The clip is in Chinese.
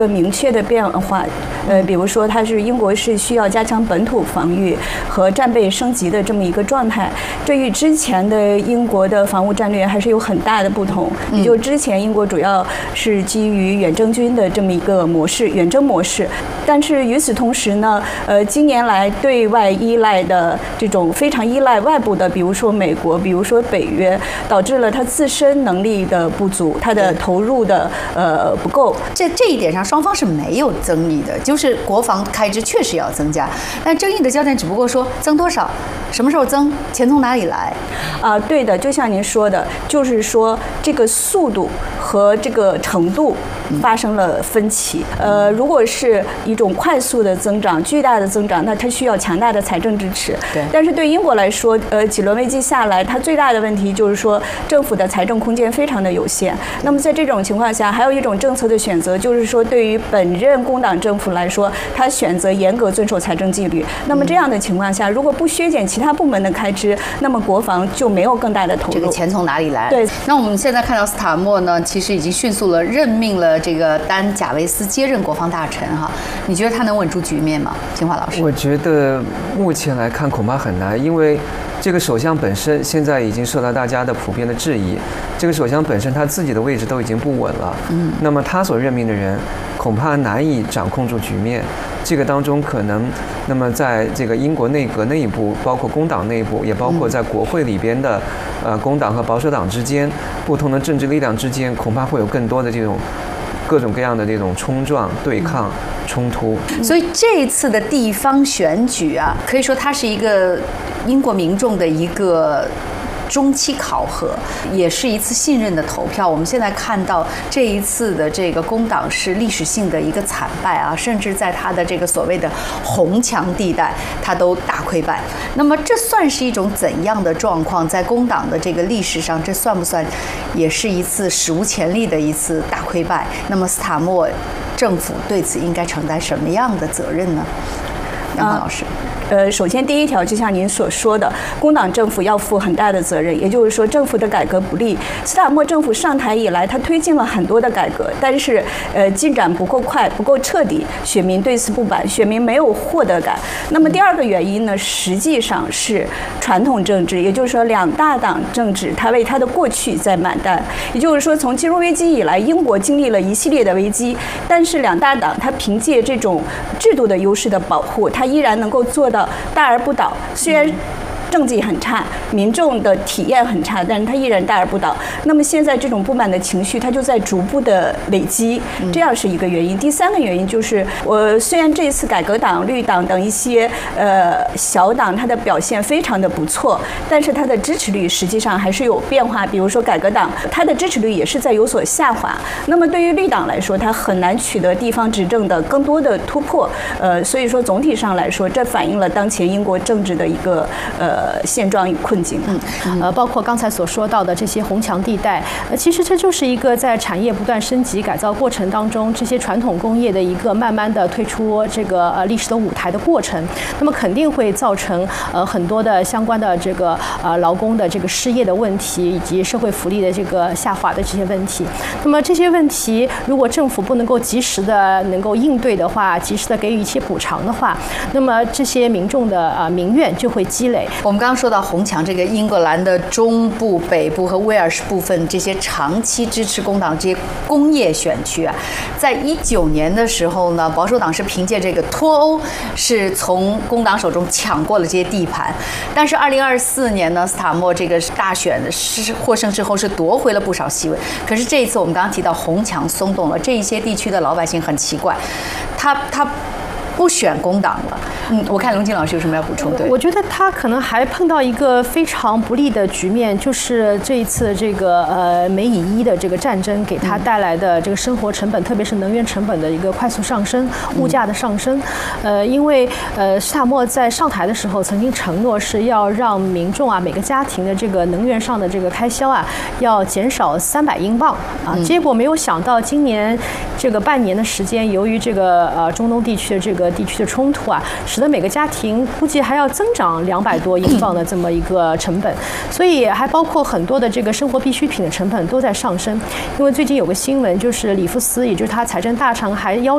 明确的变化，比如说它是英国是需要加强本土防御和战备升级的这么一个状态，这与之前的英国的防务战略还是有很大的不同。也就之前英国主要是基于远征军的这么一个模式，远征模式，但是与此同时呢，近年来对外依赖的这种非常依赖外部的，比如说美国，比如说北约，导致了它自身能力的不足，它的投入的不够。 这一点上，双方是没有争议的，就是国防开支确实要增加，但争议的焦点只不过说增多少，什么时候增，钱从哪里来。 对的，就像您说的，就是说这个速度和这个程度发生了分歧。如果是一种快速的增长、巨大的增长，那它需要强大的财政支持。 对。 但是对英国来说，几轮危机下来，它最大的问题就是说政府的财政空间非常的有限。那么在这种情况下，还有一种政策的选择，就是说对于本任工党政府来说，他选择严格遵守财政纪律。那么这样的情况下，如果不削减其他部门的开支，那么国防就没有更大的投入。 这个钱从哪里来？ 对。 那我们现在看到斯塔默呢，其实已经迅速任命了这个丹·贾维斯接任国防大臣哈。你觉得他能稳住局面吗？金华老师？ 我觉得目前来看恐怕很难，因为这个首相本身现在已经受到大家的普遍的质疑，这个首相本身他自己的位置都已经不稳了，那么他所任命的人恐怕难以掌控住局面。这个当中可能，那么在这个英国内阁内部，包括工党内部，也包括在国会里边的，工党和保守党之间，不同的政治力量之间，恐怕会有更多的这种各种各样的这种冲撞、对抗、冲突。 所以这一次的地方选举啊，可以说它是一个英国民众的一个中期考核，也是一次信任的投票。我们现在看到这一次的这个工党是历史性的一个惨败啊，甚至在它的这个所谓的红墙地带，它都大溃败。那么这算是一种怎样的状况？在工党的这个历史上，这算不算也是一次史无前例的一次大溃败？那么斯塔默政府对此应该承担什么样的责任呢？杨芳老师。 首先第一条，就像您所说的，工党政府要负很大的责任，也就是说政府的改革不力。斯塔默政府上台以来，他推进了很多的改革，但是进展不够快，不够彻底，选民对此不满，选民没有获得感。那么第二个原因呢，实际上是传统政治，也就是说两大党政治，它为它的过去在买单。也就是说，从金融危机以来，英国经历了一系列的危机，但是两大党它凭借这种制度的优势的保护，它依然能够做到大而不倒。虽然政绩很差，民众的体验很差，但是它依然大而不倒。那么现在这种不满的情绪，它就在逐步的累积，这样是一个原因。第三个原因就是，虽然这一次改革党、绿党等一些小党它的表现非常的不错，但是它的支持率实际上还是有变化。比如说改革党，它的支持率也是在有所下滑。那么对于绿党来说，它很难取得地方执政的更多的突破。所以说总体上来说，这反映了当前英国政治的一个现状与困境。 包括刚才所说到的这些红墙地带，其实这就是一个在产业不断升级改造过程当中，这些传统工业的一个慢慢的退出这个历史的舞台的过程。那么肯定会造成很多的相关的这个劳工的这个失业的问题，以及社会福利的这个下滑的这些问题。那么这些问题，如果政府不能够及时的能够应对的话，及时的给予一些补偿的话，那么这些民众的民怨就会积累。 我们刚刚说到红墙，这个英格兰的中部、北部和威尔士部分这些长期支持工党这些工业选区啊，在19年的时候呢，保守党是凭借这个脱欧是从工党手中抢过了这些地盘，但是2024年呢，斯塔默这个大选是获胜之后是夺回了不少席位。可是这一次我们刚刚提到红墙松动了，这一些地区的老百姓很奇怪，他不选工党了。我看龙金老师有什么要补充？对， 我觉得他可能还碰到一个非常不利的局面，就是这一次这个美以伊的这个战争给他带来的这个生活成本，特别是能源成本的一个快速上升，物价的上升。因为斯塔默在上台的时候曾经承诺是要让民众啊每个家庭的这个能源上的这个开销啊要减少300英镑啊，结果没有想到今年这个半年的时间，由于这个中东地区的这个地区的冲突啊，使得每个家庭估计还要增长200多英镑的这么一个成本，所以还包括很多的这个生活必需品的成本都在上升。因为最近有个新闻，就是里夫斯，也就是他财政大臣还要